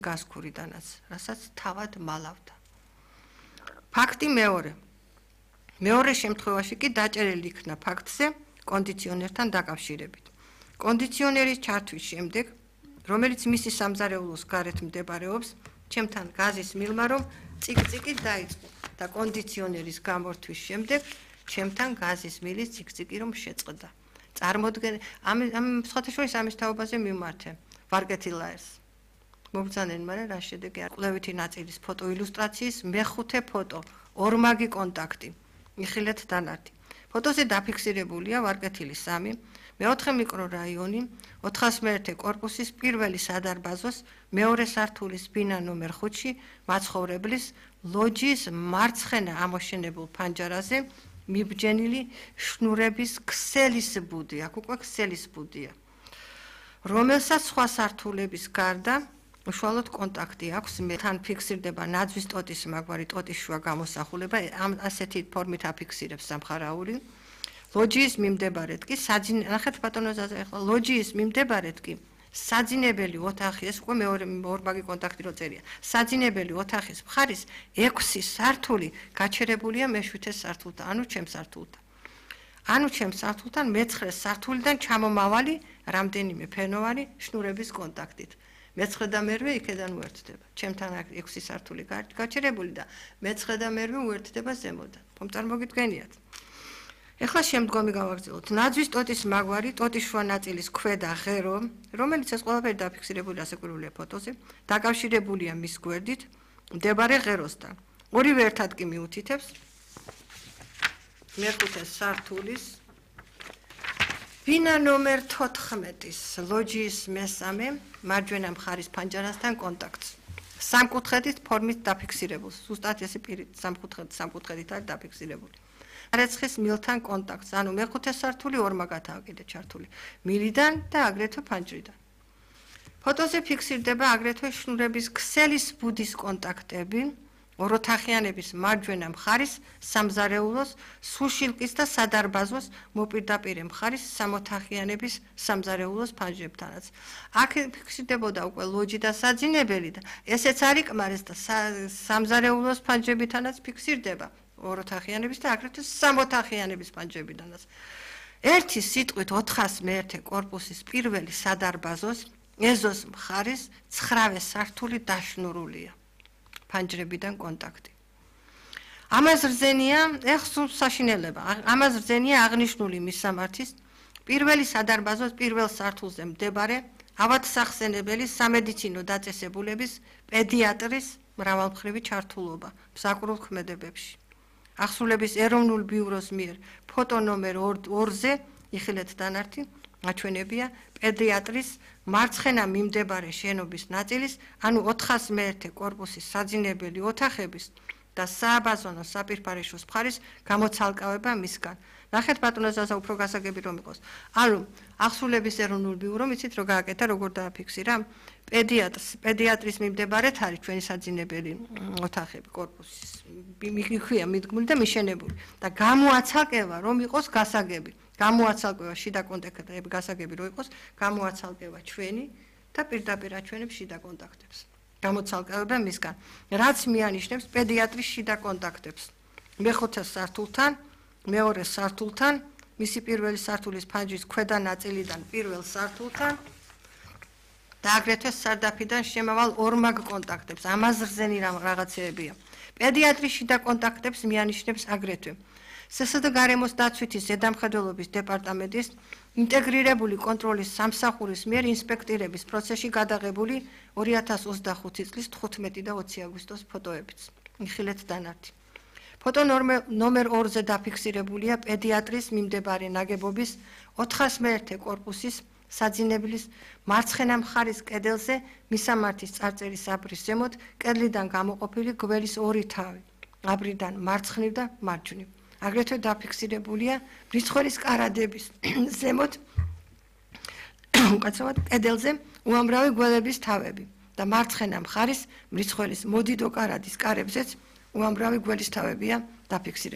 გასქურიდანაც, რასაც თავად მალავდა. ფაქტი მეორე. მეორე შემთხვევაში კი დაჭერილი იქნა ფაქტზე კონდიციონერთან დაკავშირებით. კონდიციონერის ჩართვის შემდეგ, რომელიც მისი სამზარეულოს გარეთ მდებარეობს, ჩემთან გაზის მილმა რომ ციკ-ციკი დაიწყო და კონდიციონერის გამორთვის შემდეგ ჩემთან გაზის მილის ციკ-ციკი რომ შეწყდა. წარმოდგენ ამ სხვათაშორის ამის თაობაზე მიმართე ვარგეთილაერს. მობრძანენ, მაგრამ რა შედეგი არ კვლევითი ნაწილის ფოტოილუსტრაციის მეხუთე ფოტო, ორმაგი კონტაქტი. იხილეთ დანართი. ფოტოზე დაფიქსირებულია ვარგეთილის 3, მეოთხე მიკრორაიონი, 401 კორპუსის პირველი სადარბაზოს, მეორე სართულის ბინა ნომერ 5-ში, მაცხოვრებლის ლოჯიის მარცხენა ამოშენებულ ფანჯარაზე მიბჯენილი შნურების ქსელის ბუდი, აქ უკვე ქსელის ბუდია, რომელსაც სხვა სართულების გარდა უშუალოდ კონტაქტი აქვს, თან ფიქსირდება ნაძვის ტოტის მაგვარი ტოტის შუა გამოსახულება, ასეთი ფორმით აფიქსირებს სამხარაული. ლოჯიის მიმდებარედ კი ნახეთ ბატონო ზაზა, ახლა ლოჯიის მიმდებარედ კი საძინებელი ოთახი, ეს უკვე მეორე ორმაგი კონტაქტი რო წერია. საძინებელი ოთახის მხარის 6 სართული გაჩერებულია მე-7 სართულთან, ანუ ჩემს სართულთან მე-9 სართულიდან ჩამომავალი რამდენიმე ფენოვანი შნურების კონტაქტით. მე-9 და მე-8 იქედან უერთდება. ჩემთან 6 სართული გაჩერებული და მე-9 და მე-8 უერთდება ზემოდან. ხომ წარმოგიდგენიათ? ეხლა შემდგომი გავაგრძელოთ. ნაძვის ტოტის მაგვარი, ტოტის შუა ნაწილის ქვედა ღერო, რომელიც ეს ყველაფერი დაფიქსირებულია ასაკურულია ფოტოზე, დაკავშირებულია მის გვერდით მდებარე ღეროსთან. ორივე ერთად კი მიუთითებს მე-5 სართულის ბინა ნომერ 14-ის ლოჯიის მე-3 მარჯვენა მხარის ფანჯარასთან კონტაქტს. სამკუთხედის ფორმით დაფიქსირებულს. ზუსტად ესე პირით სამკუთხედით არის დაფიქსირებული. არეცხის მილთან კონტაქტს, ანუ მე-5 სართული ორმაგათაა კიდე ჩართული მილიდან და აგრეთვე ფანჯრიდან. ფოტოზე ფიქსირდება აგრეთვე შნურების ქსელის ბუდის კონტაქტები, ოროთახიანების მარჯვენა მხარის სამზარეულოს, სუშილკის და სადარბაზოს მოპირდაპირე მხარის სამოთახიანების სამზარეულოს ფანჯრებთანაც. აქ ფიქსირდებოდა უკვე ლოჯი და საძინებელი და ესეც არ იკმარეს და სამზარეულოს ფანჯრებითანაც ფიქსირდება. ოროთახიანების და აგრეთვე სამოთახიანების ფანჯრებიდანაც. ერთი სიტყვით 401 კორპუსის პირველი სადარბაზოს ეზოს მხარის 9 სართული დაშნურულია. ფანჯრებიდან კონტაქტი. ამას რძენია საშინელება. ამას რძენია აღნიშნული მისამართის პირველი სადარბაზოს პირველ სართულზე მდებარე ავადსახსენებელი სამედიცინო დაწესებულების პედიატრის მრავალმხრივი ჩართულობა მსაკურულ ქმედებებში. ახსრულების ეროვნულ ბიუროს მიერ ფოტო ნომერ 2-ზე იხილეთ დანართი აჩვენებია პედიატრის მარცხენა მიმდებარე შენობის ნაწილის, ანუ 401 კორპუსის საძინებელი ოთახების და სააბაზონო საპირფარეშოს მხარის გამოცალკავება მისგან. ნახეთ ბატონო ზაზა, უფრო გასაგები რომ იყოს. ანუ ახსრულების ეროვნულ ბიურო მიცით რომ გააკეთა, როგორ დააფიქსირა პედიატრის მიმდებარედ არის ჩვენი საძინებელი ოთახები კორპუსის. მიხვია მიდგმული და მიშენებული და გამოაცალკევა რომ იყოს გასაგები. გამოაცალკევა შიდა კონტაქტები გასაგები რომ იყოს, გამოაცალკევა ჩვენი და პირდაპირ აჩვენებს შიდა კონტაქტებს. გამოცალკევა მისგან, რაც მიანიშნებს პედიატრის შიდა კონტაქტებს. მე-5 სართულთან, მეორე სართულთან, მისი პირველი სართულის ფანჯრის ქვედა ნაწილიდან პირველ სართულთან და აგრეთვე სარდაფიდან შემავალ ორმაგ კონტაქტებს. ამას რძენი რაღაცეებია. პედიატრის შიდა კონტაქტებს მიანიშნებს აგრეთვე სსდ გარემოს დაცვითი ზედამხედველობის დეპარტამენტის ინტეგრირებული კონტროლის სამსახურის მიერ ინსპექტირების პროცესში გადაღებული 2025 წლის 15 და 20 აგვისტოს ფოტოებიც. იხილეთ დანართი. ფოტო ნომერ 2-ზე დაფიქსირებულია პედიატრის მიმდებარე ნაგებობის 401 კორპუსის საძინებლის მარცხენა მხარის კედელზე მისამართის წარწერის აბრის ზემოთ კედლიდან გამოყოფილი გველის 2 თავი, აბრიდან მარცხნივ და მარჯვნივ. აგრეთვე დაფიქსირებულია მრიცხვერის კარადების ზემოთ უკაცრავად კედელზე უამრავი გველების თავები და მარცხენა მხარის მრიცხვერის მოდიდო კარადის კარებზეც უამრავი გველის თავებია დაფიქსირებული.